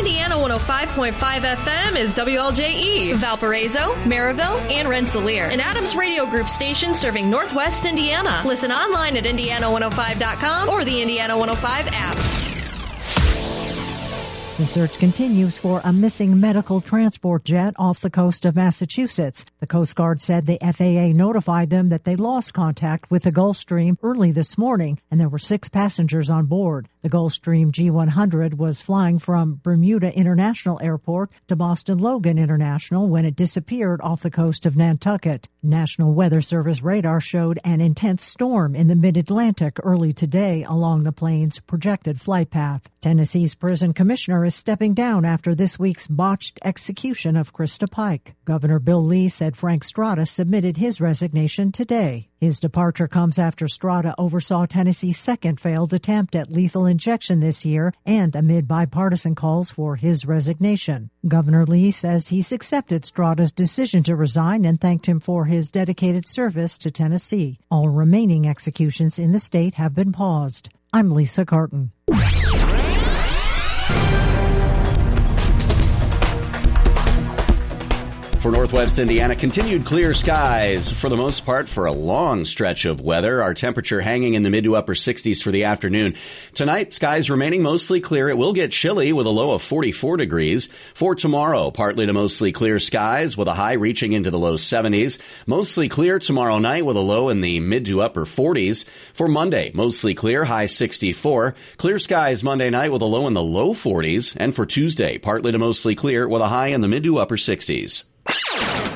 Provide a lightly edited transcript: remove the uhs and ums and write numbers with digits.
Indiana 105.5 FM is WLJE, Valparaiso, Maryville, and Rensselaer, an Adams Radio Group station serving Northwest Indiana. Listen online at Indiana105.com or the Indiana 105 app. The search continues for a missing medical transport jet off the coast of Massachusetts. The Coast Guard said the FAA notified them that they lost contact with the Gulfstream early this morning, and there were 6 passengers on board. The Gulfstream G100 was flying from Bermuda International Airport to Boston Logan International when it disappeared off the coast of Nantucket. National Weather Service radar showed an intense storm in the mid-Atlantic early today along the plane's projected flight path. Tennessee's prison commissioner is stepping down after this week's botched execution of Krista Pike. Governor Bill Lee said Frank Strada submitted his resignation today. His departure comes after Strada oversaw Tennessee's second failed attempt at lethal injection this year and amid bipartisan calls for his resignation. Governor Lee says he's accepted Strada's decision to resign and thanked him for his dedicated service to Tennessee. All remaining executions in the state have been paused. I'm Lisa Carton. For Northwest Indiana, continued clear skies for the most part for a long stretch of weather. Our temperature hanging in the mid to upper 60s for the afternoon. Tonight, skies remaining mostly clear. It will get chilly with a low of 44 degrees. For tomorrow, partly to mostly clear skies with a high reaching into the low 70s. Mostly clear tomorrow night with a low in the mid to upper 40s. For Monday, mostly clear, high 64. Clear skies Monday night with a low in the low 40s. And for Tuesday, partly to mostly clear with a high in the mid to upper 60s.